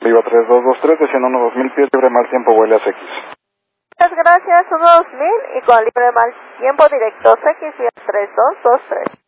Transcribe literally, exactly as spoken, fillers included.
Viva tres dos dos tres, desciendo uno dos mil pies, libre mal tiempo, vuelas X. Muchas gracias, uno dos mil y con libre mal tiempo directo X, tres dos dos tres.